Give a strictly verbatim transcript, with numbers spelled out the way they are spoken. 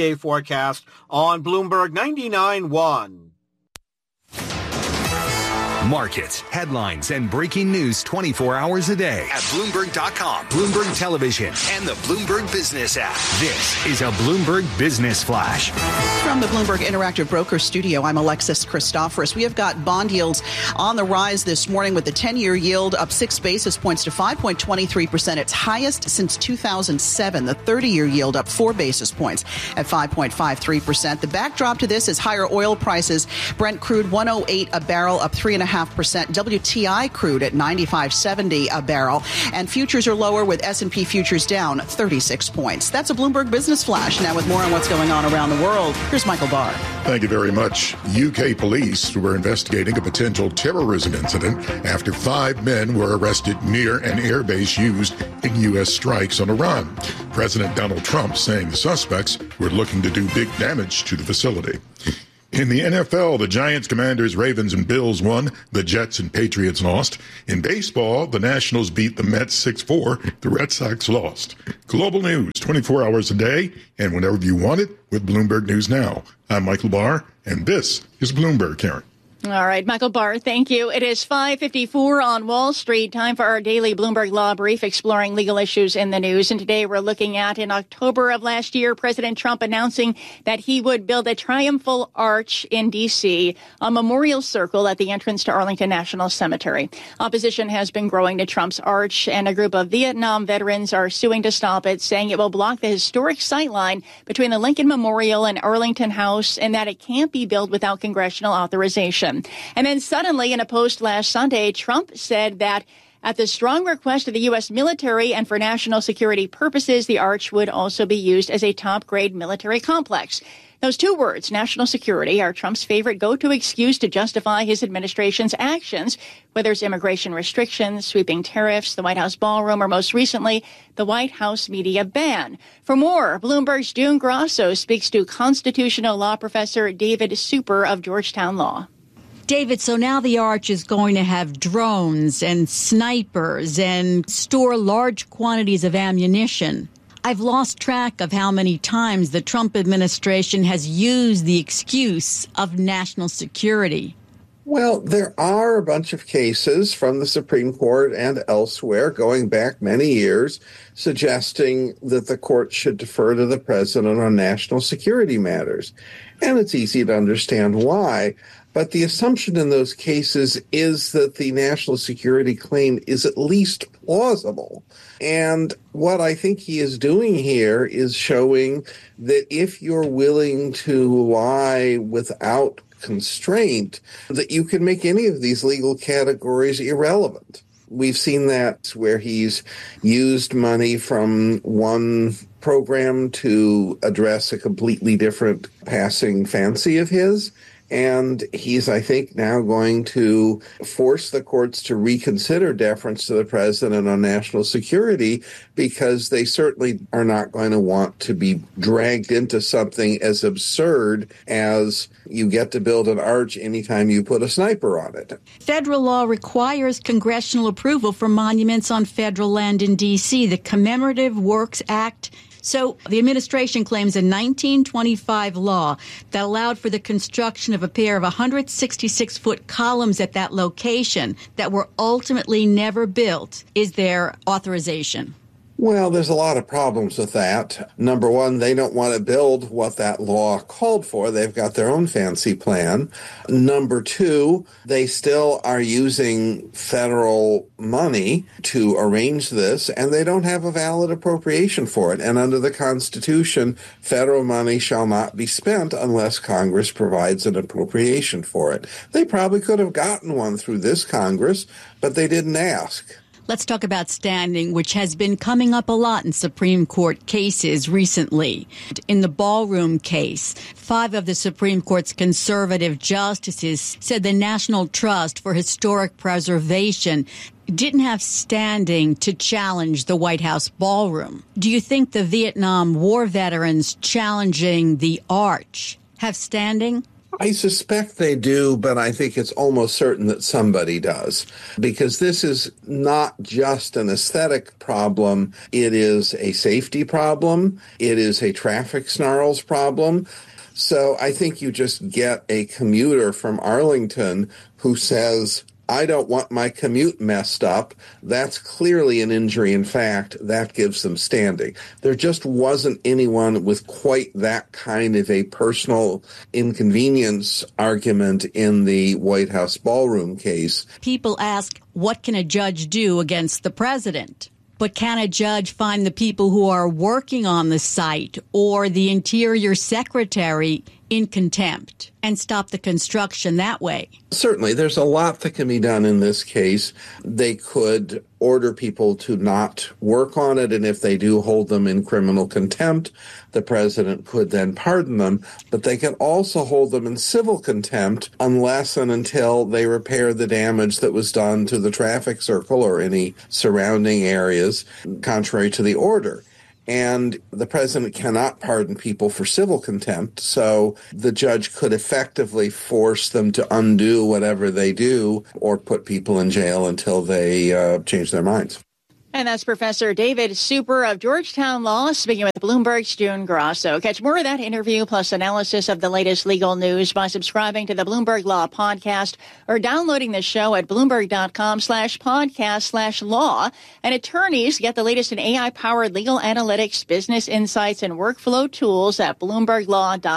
eight-day forecast on Bloomberg ninety-nine point one. Markets, headlines, and breaking news twenty-four hours a day at Bloomberg dot com, Bloomberg Television, and the Bloomberg Business app. This is a Bloomberg Business Flash. From the Bloomberg Interactive Broker Studio, I'm Alexis Christoforous. We have got bond yields on the rise this morning with the ten-year yield up six basis points to five point two three percent, its highest since two thousand seven. The thirty-year yield up four basis points at five point five three percent. The backdrop to this is higher oil prices. Brent crude one oh eight a barrel, up three point five percent. W T I crude at ninety-five seventy a barrel. And futures are lower with S and P futures down thirty-six points. That's a Bloomberg Business Flash. Now with more on what's going on around the world, here's Michael Barr. Thank you very much. U K police were investigating a potential terrorism incident after five men were arrested near an airbase used in U S strikes on Iran. President Donald Trump saying the suspects were looking to do big damage to the facility. In the N F L, the Giants, Commanders, Ravens, and Bills won. The Jets and Patriots lost. In baseball, the Nationals beat the Mets six four. The Red Sox lost. Global news, twenty-four hours a day, and whenever you want it, with Bloomberg News Now. I'm Michael Barr, and this is Bloomberg, Karen. All right, Michael Barr, thank you. It is five fifty-four on Wall Street. Time for our daily Bloomberg Law Brief exploring legal issues in the news. And today we're looking at, in October of last year, President Trump announcing that he would build a triumphal arch in D C, a memorial circle at the entrance to Arlington National Cemetery. Opposition has been growing to Trump's arch, and a group of Vietnam veterans are suing to stop it, saying it will block the historic sightline between the Lincoln Memorial and Arlington House, and that it can't be built without congressional authorization. And then suddenly, in a post last Sunday, Trump said that at the strong request of the U S military and for national security purposes, the arch would also be used as a top-grade military complex. Those two words, national security, are Trump's favorite go-to excuse to justify his administration's actions, whether it's immigration restrictions, sweeping tariffs, the White House ballroom, or most recently, the White House media ban. For more, Bloomberg's June Grasso speaks to constitutional law professor David Super of Georgetown Law. David, so now the arch is going to have drones and snipers and store large quantities of ammunition. I've lost track of how many times the Trump administration has used the excuse of national security. Well, there are a bunch of cases from the Supreme Court and elsewhere going back many years suggesting that the court should defer to the president on national security matters. And it's easy to understand why. But the assumption in those cases is that the national security claim is at least plausible. And what I think he is doing here is showing that if you're willing to lie without constraint, that you can make any of these legal categories irrelevant. We've seen that where he's used money from one program to address a completely different passing fancy of his. And he's, I think, now going to force the courts to reconsider deference to the president on national security, because they certainly are not going to want to be dragged into something as absurd as you get to build an arch anytime you put a sniper on it. Federal law requires congressional approval for monuments on federal land in D C. The Commemorative Works Act. So the administration claims a nineteen twenty-five law that allowed for the construction of a pair of one hundred sixty-six foot columns at that location that were ultimately never built. Is there authorization? Well, there's a lot of problems with that. Number one, they don't want to build what that law called for. They've got their own fancy plan. Number two, they still are using federal money to arrange this, and they don't have a valid appropriation for it. And under the Constitution, federal money shall not be spent unless Congress provides an appropriation for it. They probably could have gotten one through this Congress, but they didn't ask. Let's talk about standing, which has been coming up a lot in Supreme Court cases recently. In the Ballroom case, five of the Supreme Court's conservative justices said the National Trust for Historic Preservation didn't have standing to challenge the White House ballroom. Do you think the Vietnam War veterans challenging the arch have standing? I suspect they do, but I think it's almost certain that somebody does, because this is not just an aesthetic problem. It is a safety problem. It is a traffic snarls problem. So I think you just get a commuter from Arlington who says, I don't want my commute messed up. That's clearly an injury in fact. That gives them standing. There just wasn't anyone with quite that kind of a personal inconvenience argument in the White House ballroom case. People ask, what can a judge do against the president? But can a judge find the people who are working on the site or the Interior Secretary in contempt and stop the construction that way? Certainly. There's a lot that can be done in this case. They could order people to not work on it, and if they do, hold them in criminal contempt. The president could then pardon them, but they can also hold them in civil contempt unless and until they repair the damage that was done to the traffic circle or any surrounding areas, contrary to the order. And the president cannot pardon people for civil contempt, so the judge could effectively force them to undo whatever they do or put people in jail until they uh, change their minds. And that's Professor David Super of Georgetown Law speaking with Bloomberg's June Grasso. Catch more of that interview plus analysis of the latest legal news by subscribing to the Bloomberg Law podcast or downloading the show at Bloomberg.com slash podcast slash law. And attorneys get the latest in A I-powered legal analytics, business insights, and workflow tools at Bloomberg Law dot com.